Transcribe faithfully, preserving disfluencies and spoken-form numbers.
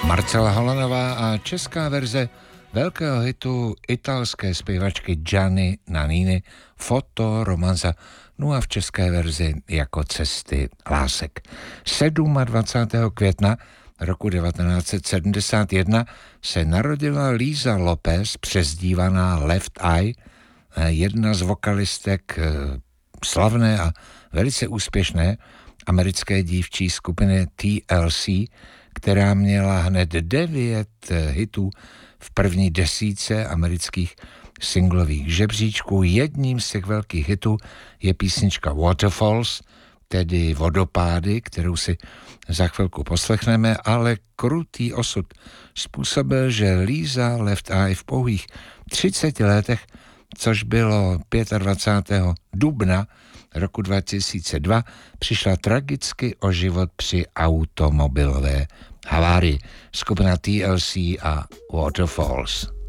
Marcela Holanová a česká verze velkého hitu italské zpěvačky Gianni Nannini Foto romanza, no a v české verzi Jako cesty lásek. dvacátého sedmého května roku devatenáct set sedmdesát jedna se narodila Lisa Lopez, přezdívaná Left Eye, jedna z vokalistek slavné a velice úspěšné americké dívčí skupiny T L C, která měla hned devět hitů v první desítce amerických singlových žebříčků. Jedním z těch velkých hitů je písnička Waterfalls, tedy Vodopády, kterou si za chvilku poslechneme, ale krutý osud způsobil, že Lisa Left Eye v pouhých třiceti letech, což bylo dvacátého pátého dubna roku dva tisíce dva, přišla tragicky o život při automobilové havárii. Skupina T L C a Waterfalls.